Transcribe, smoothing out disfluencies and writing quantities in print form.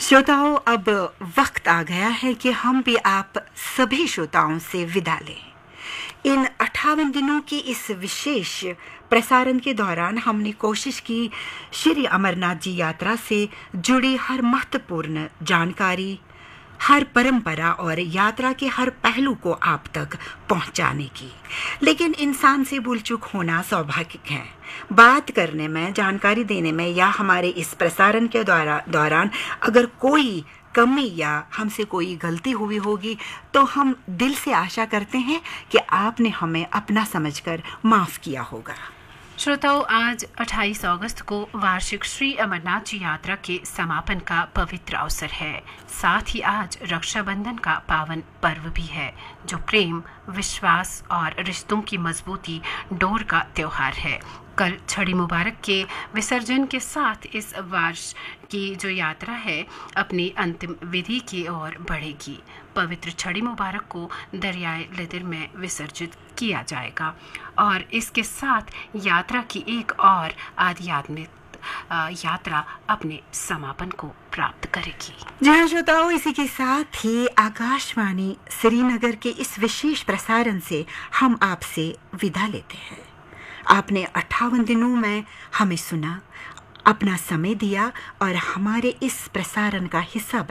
श्रोताओं, अब वक्त आ गया है कि हम भी आप सभी श्रोताओं से विदा लें। इन 58 दिनों की इस विशेष प्रसारण के दौरान हमने कोशिश की श्री अमरनाथ जी यात्रा से जुड़ी हर महत्वपूर्ण जानकारी, हर परंपरा और यात्रा के हर पहलू को आप तक पहुंचाने की। लेकिन इंसान से भूल चूक होना स्वाभाविक है। बात करने में, जानकारी देने में या हमारे इस प्रसारण के दौरान अगर कोई कमी या हमसे कोई गलती हुई होगी तो हम दिल से आशा करते हैं कि आपने हमें अपना समझकर माफ किया होगा। श्रोताओं, आज 28 अगस्त को वार्षिक श्री अमरनाथ जी यात्रा के समापन का पवित्र अवसर है। साथ ही आज रक्षाबंधन का पावन पर्व भी है, जो प्रेम, विश्वास और रिश्तों की मजबूती डोर का त्योहार है। कल छड़ी मुबारक के विसर्जन के साथ इस वर्ष की जो यात्रा है अपनी अंतिम विधि की ओर बढ़ेगी। पवित्र छड़ी मुबारक को दरियाए लिदर में विसर्जित किया जाएगा और इसके साथ यात्रा की एक और आध्यात्मिक यात्रा अपने समापन को प्राप्त करेगी। जी हाँ श्रोताओं, इसी के साथ ही आकाशवाणी श्रीनगर के इस विशेष प्रसारण से हम आपसे विदा लेते हैं। आपने 58 दिनों में हमें सुना, अपना समय दिया और हमारे इस प्रसारण का हिस्सा